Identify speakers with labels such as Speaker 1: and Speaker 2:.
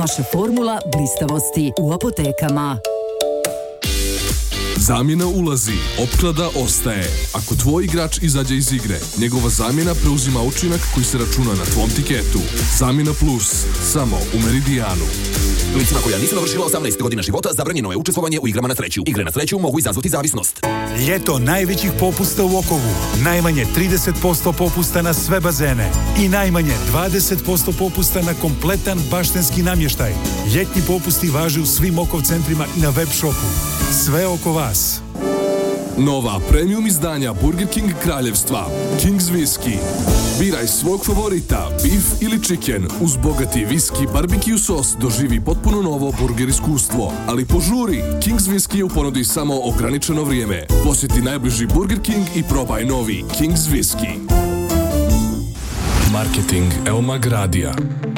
Speaker 1: Naša formula blistavosti u apotekama.
Speaker 2: Zamjena ulazi, opklada ostaje. Ako tvoj igrač izađe iz igre, njegova zamjena preuzima učinak koji se računa na tvom tiketu. Zamjena plus, samo u Meridijanu.
Speaker 3: Licima koja nisu navršila 18 godina života zabranjeno je učestvovanje u igrama na sreću. Igre na sreću mogu izazvati zavisnost.
Speaker 4: Ljeto najvećih popusta u Okovu. Najmanje 30% popusta na sve bazene. I najmanje 20% popusta na kompletan baštenski namještaj. Ljetni popusti važe u svim Okov centrima i na web shopu. Sve oko vas.
Speaker 2: Nova premium izdanja Burger King kraljevstva. King's Whisky. Biraj svog favorita, beef ili chicken. Uz bogati viski barbecue sos doživi potpuno novo burger iskustvo. Ali požuri, King's Whisky je u ponudi samo ograničeno vrijeme. Posjeti najbliži Burger King i probaj novi King's Whisky. Marketing Elmag Radija.